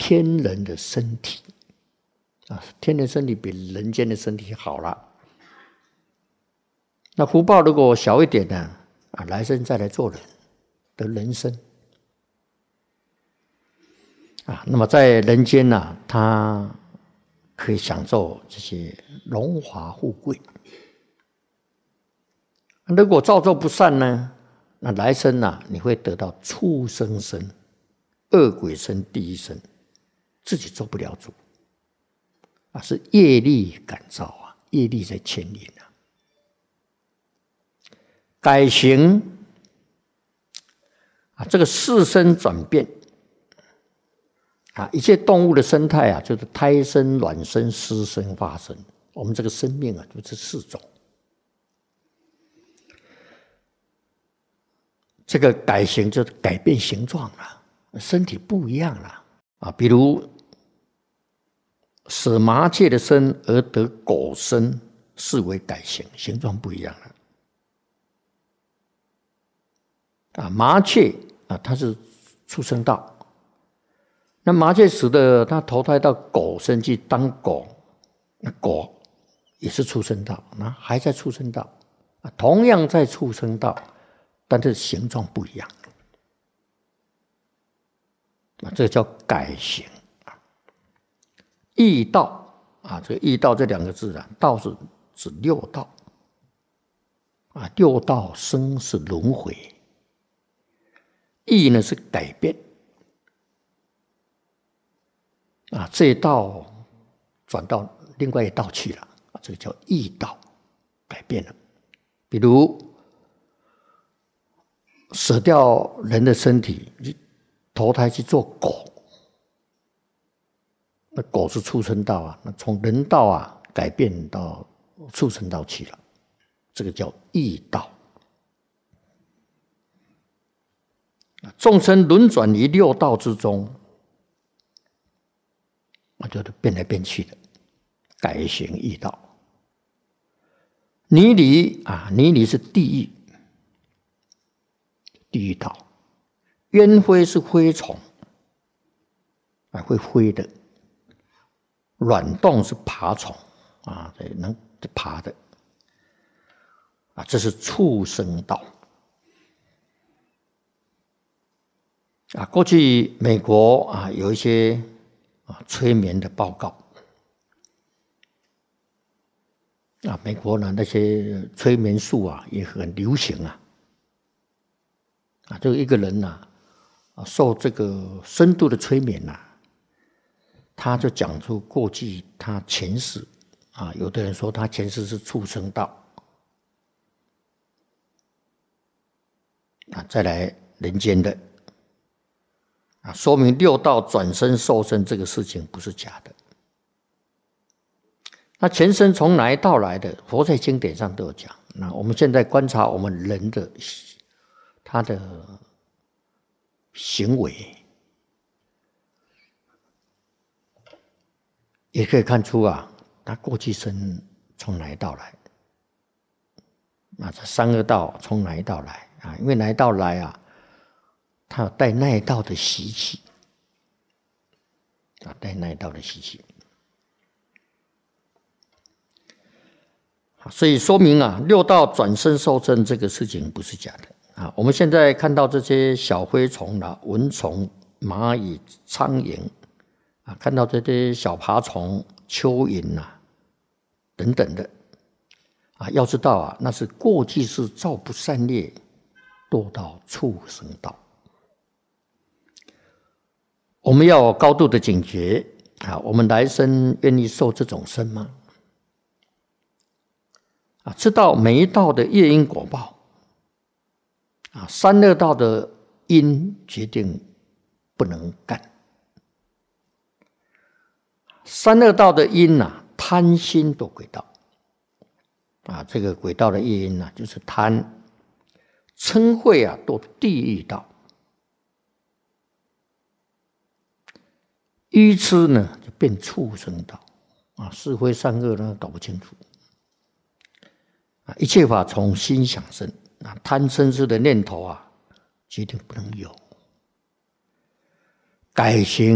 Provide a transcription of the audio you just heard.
天人的身体啊，天人身体比人间的身体好了。那福报如果小一点呢，来生再来做人，得人生啊。那么在人间呢，他可以享受这些荣华富贵。如果造作不善呢，那来生呢，你会得到畜生身、恶鬼身、地狱身，自己做不了主啊，是业力感召啊，业力在牵引啊。改行啊，这个四生转变啊，一切动物的生态啊，就是胎生、卵生、湿生、化生。我们这个生命啊，就这四种。这个改形就是改变形状了，身体不一样了啊。比如使麻雀的身而得狗身，视为改形，形状不一样了。啊，麻雀啊，它是畜生道。那麻雀使得它投胎到狗身去当狗，那狗也是畜生道，那还在畜生道啊，同样在畜生道。但是形状不一样啊，这个叫改形啊。异道啊，这个异道这两个字啊，道是指六道啊，六道生是轮回，异呢是改变啊，这一道转到另外一道去了啊，这个叫异道，改变了。比如舍掉人的身体，投胎去做狗，那狗是畜生道啊，那从人道啊改变到畜生道去了，这个叫异道。众生轮转于六道之中，那就变来变去的，改行异道。泥里啊，泥里是地狱。地狱道，烟灰是灰虫，啊，会飞的；卵洞是爬虫，啊，能爬的，啊，这是畜生道。啊，过去美国啊有一些催眠的报告，啊，美国呢那些催眠术啊也很流行啊。啊，就一个人呐，受这个深度的催眠呐，他就讲出过去他前世啊，有的人说他前世是畜生道啊，再来人间的啊，说明六道转生受生这个事情不是假的。那前生从哪一道来的？佛在经典上都有讲。那我们现在观察我们人的他的行为，也可以看出啊，他过去生从哪一道来？这三恶道从哪一道来啊？因为哪一道来啊，他有带那一道的习气啊，带那一道的习气。所以说明啊，六道转生受生这个事情不是假的。啊，我们现在看到这些小灰虫啦、蚊虫、蚂蚁、苍蝇啊，看到这些小爬虫、蚯蚓啊等等的啊，要知道啊，那是过去是造不善业，堕到畜生道。我们要有高度的警觉啊，我们来生愿意受这种生吗？啊，知道每一道的业因果报。啊，三恶道的因决定不能干。三恶道的因啊，贪心堕鬼道。啊，这个鬼道的业因啊，就是贪；嗔恚啊，堕地狱道；愚痴呢，就变畜生道。啊，是非善恶呢，搞不清楚。啊，一切法从心想生。啊，贪嗔痴的念头啊，决定不能有。改行